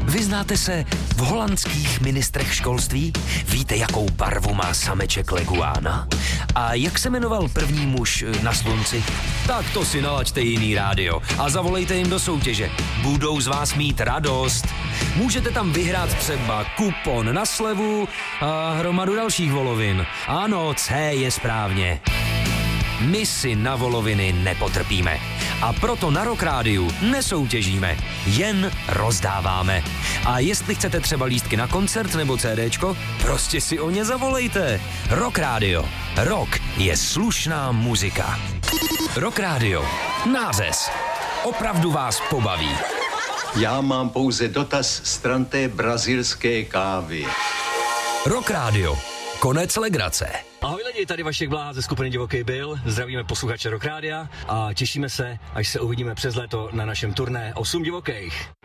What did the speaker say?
Vyznáte se v holandských ministrech školství? Víte, jakou barvu má sameček leguána? A jak se jmenoval první muž na slunci? Tak to si nalaďte jiný rádio a zavolejte jim do soutěže. Budou z vás mít radost. Můžete tam vyhrát třeba kupon na slevu a hromadu dalších volovin. Ano, C je správně. My si na voloviny nepotrpíme. A proto na Rock Rádiu nesoutěžíme, jen rozdáváme. A jestli chcete třeba lístky na koncert nebo CDčko, prostě si o ně zavolejte. Rock Rádio. Rock je slušná muzika. Rock Rádio. Nářez. Opravdu vás pobaví. Já mám pouze dotaz stran té brazilské kávy. Rock Rádio. Konec legrace. Ahoj lidi, tady Vašek Bláha ze skupiny Divoký Bill. Zdravíme posluchače Rock Rádia a těšíme se, až se uvidíme přes léto na našem turné 8 divokých.